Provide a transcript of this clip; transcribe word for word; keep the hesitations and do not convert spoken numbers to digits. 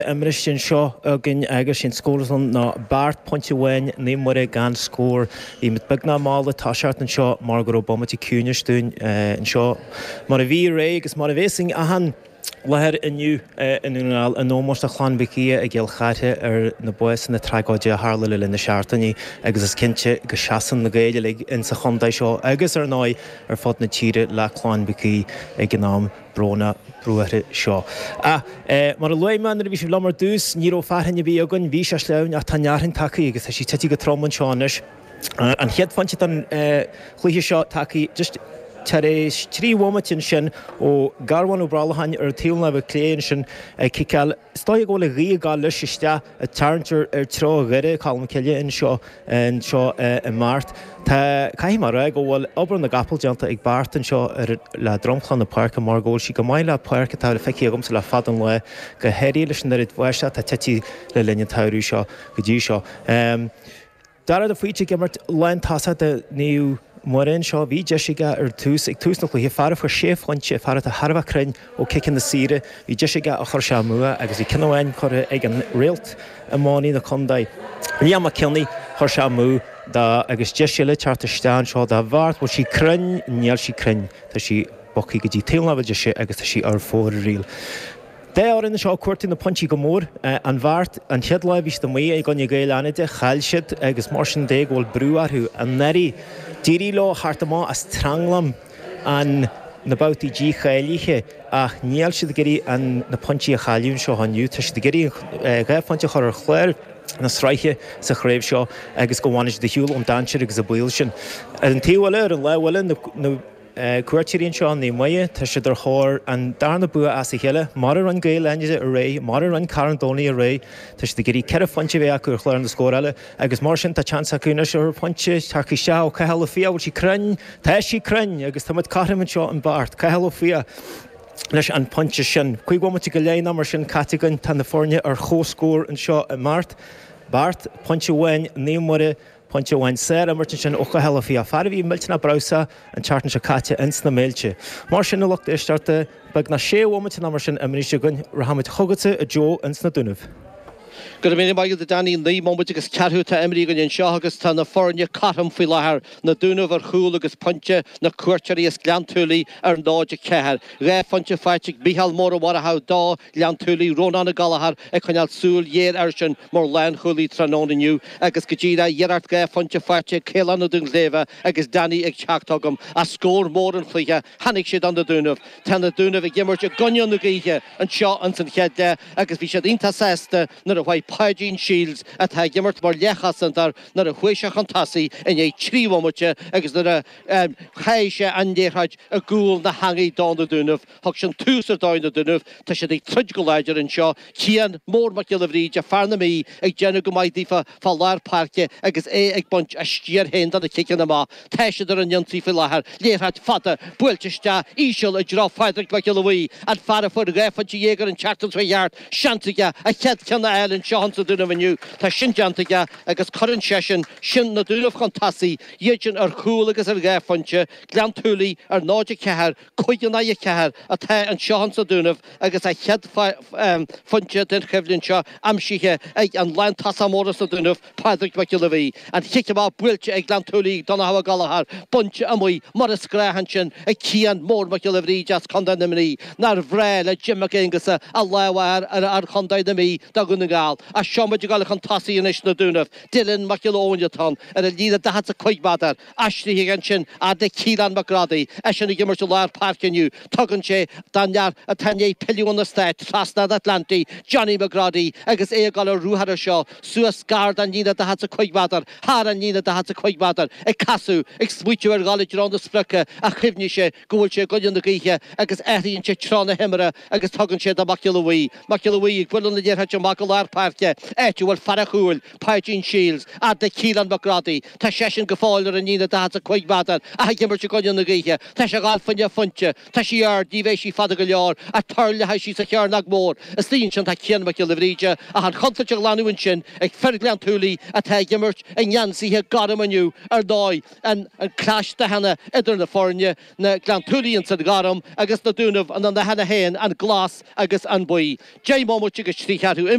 Imris sin seo agin agus sin scólan na Bart Pontehhain ní mar gan scór í mit begna mála táseart an seo mar go bommatí cúneistún an seo mar a bhí ré agus mar a bhésing a han leir inniu inúil an nómór a chláánbicí a ggéal chaite ar na buas na trágáide a hála le na seaartaní agus is cinnte go seaan na gaile le in sa chundaid seo agus ar náid ar fod na tíre le chláánbicí ag gnám brona brúire seo. A mar a leimán ar bhí sé lemar dús níró fearthaine bhí agan bhí se leann a tanhearthainn tacaí agus sí tetí go trom an seánis an chead fanti an chluiche seo tacaí just taréis trí bhmatin sin ó garhhain ó bralahain ar tíolna bh cléan sin ciceal stáid go le rí gáil leis iste a tarntar ar tro ghiire calm ceile in seo an seo i Mart. Tá caiim mar raig ó bhfuil obair na gapaldeanta ag Bartan seo ar le dromchlan na parca mar ggóil sí go maiile le parca tá le feici agam sa le fadan le go heirí leis an irid bhaiste tá tetí le linne tairú seo go dtí seo. Dar a faoite gimmart lein tasa de níú Morin seo bhí deisiige ar tús ag tús nach chu fear chu séfhainte fear a Harbh cruinn ó cicin na síre, bhí deisiige a chur se mua agus bhí cinehhain chur ag an réalt a máí na chundaid. Ní am cinnaí chur se mú agus deisiile teart isteán seo dá bhart bhil sí crunn níall sí crunn tá sí bochaí go dtí téanamh deise agus tá sí ar fór riil. Dé áir ina seo cuairtaí na pontí go mór an bhart an chead leibh ís do mí ag gan gail anaide chailsead agus mar sin dé bhfuil brúarthú an neirí dírí lá thart amá as tranglam an na bouty dí chailíthe ach níall siad gurí an na pontí a chailún seo hanniu tá si gurí gaibhainte chur ar chléir na sráithe sa chréibh seo agus go bhhainid de hiúil an daintear agus a buil sin. An tíhile ar an lehile cuairtííonn seo ní muie tá si ar thir an darna bua as a chéile, mar an gail aine a ré, mar an carandóí a ré, tá si gurí ceir fonte bheith acu chléir an na scóile, agus mar sin tá chance acuúna seir ponte taí se ó caiheala fia bhil sí crunn, tá sí crunn agus tá carman seo an Bart, caiheala fia. Leis an ponte sin, chuig bhmate go léana mar sin catigan tá na fórne ar chóscór an seo i Mart, Bart Pontehhain ní mure Pontehhain sér a martin sin ocha hela fi a far bhí miltena brausa an chartan se caite ins na méilte. Mar sin na lucht éistarte bag na sé bhmatin mar sin imríise gunn rahamid chogate a Jo ins na dunah. Gur mé mai de Danny ní moment agus cearthúta imrí gon seo agus tá na fórne catam fao láthair na dúnamh ar chúil agus ponte na cuairteirí is gleantúlaí ar an dáide cethir. Ré fonte feitig bíhall mór war a ha dá gleantúlaí Rónán na Galahar ag chuineal súil dhéar ar sin mór lein chuúlaí trónaniu agus go ddíra dhearart ré fonte feite céile na dún léve agus Danny ag teachtágam a scór mór an chluiche hanig siad an na dúnamh. Tá na dúnamh ag gimmarte gonneon na gaithe an seo an san cheadde agus bhí siad ionta sésta nar a bhaid Hygiene Shields a tá gimmart mar lechasant ar nar a chuiseach an tasaí in é tríomhamuite agus nar a chaise andéhaid a gúil na hangaí dá na dúnamh, thug sin túsar dáin na dúnamh, tá sé ag trid go leidir an seo, cían mór mac gilahríd a fearna mí ag déanú go maidí fa leir parce agus é ag bunt a stíar hen an a cicin na má, teise ar an jontí fi láthair, léirhaid fada, builteiste, íseal a drá Frederick mac gilahí, an fara fur réfantí dhégar an chartans fa jaart, seantaige a chead ceanna eil an seán sa dúnamh aniu, tá sin deantaige agus churann sesin sin na dúnamh chun tasaí, dhéidir ar chúil agus ar réfante, gleantúlaí ar náide cethir, chuigeanna a cethir a tá an seán sa dúnamh agus a chead fonte den cheflinn seo amsíthe ag an lein tasamóras na dúnamh Padraig mac gilahí, an chiice má builte ag gleantúlaí Donna Hawa Galahar, bunte amuí mar a scréhan sin ag cían mór mac gilahrí jas chundaid na mí, nar bhré le Jim McGingasa a lehhair ar chundaid na mí da gúna gáil, a seomid gáil chun tasaí inis na dúnamh, Dylan mac gilóinetán ar a líad a hat a chuigbadar, aslí gan sin a de Cílan McGrady, a sin i gimmart a leir parciniu, tugann sé dannear a tanné piliún na stát, trasnad Atlanti, Johnny McGrady, agus é gáil a rúhar a seo, suas gard an líad a hat a chuigbadar, haar an líad a hat a chuigbadar, ag casú, ag smuitiú ar gáil rán na sprecha a chibhní sé, gúil sé goion na gaithe, agus éiríonn sé tránna himara, agus tugann sé da mac gilahí, mac gilahí, ghuilann na déirthe mac a leir parc Cerke, Etúil Farachúil, Pagin Shields, a de Keelan McGrady, Tá Session Gefáiler and Nina Data Quig Batter, a Gimmer Chiconia Nagiha, Tasha Galfania Funcha, Tashi Yard, Diveshi Fadagalor, a Turle Hashi Sakar Nagmore, a Stinch and Takian McKillivrija, a had Hunter Lanuinchin, a Ferglan Tuli, a Tagimmer, and Yancy had got him on you, or die, and Clash the Hannah, Edder the Fornia, Glantuli and Sadgarum, Agus the Dunav, and then the Hannah Hain, and Glass, Agus and Boy. J Momo Chickashri Hatu.